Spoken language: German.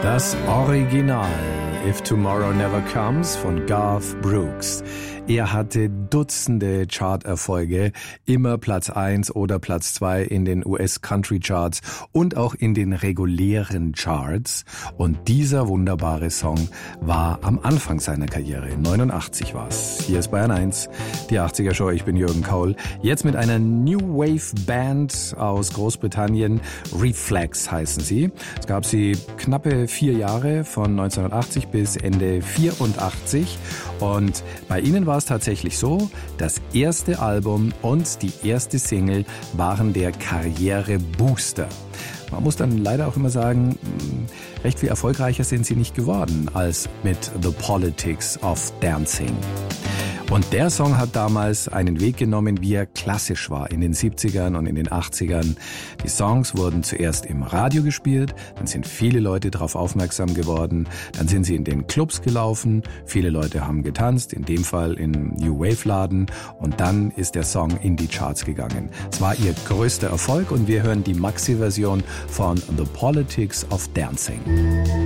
Das Original If Tomorrow Never Comes von Garth Brooks. Er hatte Dutzende Charterfolge, immer Platz 1 oder Platz 2 in den US-Country-Charts und auch in den regulären Charts. Und dieser wunderbare Song war am Anfang seiner Karriere, 89 war's. Hier ist Bayern 1, die 80er Show, ich bin Jürgen Kaul. Jetzt mit einer New Wave Band aus Großbritannien, Reflex heißen sie. Es gab sie knappe 4 Jahre, von 1980 bis Ende 84. Und bei ihnen war es tatsächlich so, das erste Album und die erste Single waren der Karrierebooster. Man muss dann leider auch immer sagen, recht viel erfolgreicher sind sie nicht geworden als mit The Politics of Dancing. Und der Song hat damals einen Weg genommen, wie er klassisch war in den 70ern und in den 80ern. Die Songs wurden zuerst im Radio gespielt, dann sind viele Leute darauf aufmerksam geworden, dann sind sie in den Clubs gelaufen, viele Leute haben getanzt, in dem Fall in New Wave Laden, und dann ist der Song in die Charts gegangen. Es war ihr größter Erfolg und wir hören die Maxi-Version von The Politics of Dancing.